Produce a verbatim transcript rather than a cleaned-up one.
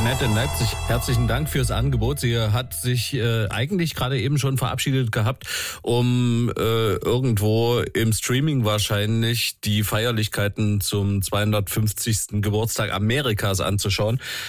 Annette in Leipzig, herzlichen Dank fürs Angebot. Sie hat sich äh, eigentlich gerade eben schon verabschiedet gehabt, um äh, irgendwo im Streaming wahrscheinlich die Feierlichkeiten zum zweihundertfünfzigsten Geburtstag Amerikas anzuschauen.